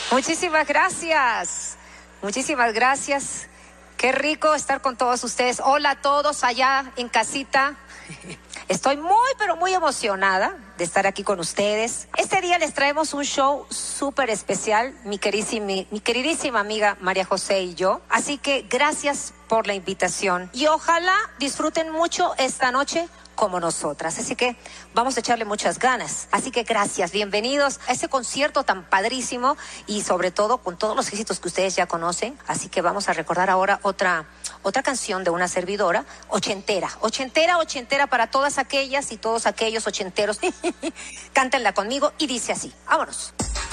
Muchísimas gracias. Muchísimas gracias. Qué rico estar con todos ustedes. Hola a todos allá en casita. Estoy muy, pero muy emocionada de estar aquí con ustedes. Este día les traemos un show súper especial, mi queridísima amiga María José y yo. Así que gracias por la invitación. Y ojalá disfruten mucho esta noche como nosotras. Así que vamos a echarle muchas ganas. Así que gracias, bienvenidos a este concierto tan padrísimo y sobre todo con todos los éxitos que ustedes ya conocen. Así que vamos a recordar ahora otra canción de una servidora, ochentera para todas aquellas y todos aquellos ochenteros. Cántenla conmigo y dice así, vámonos.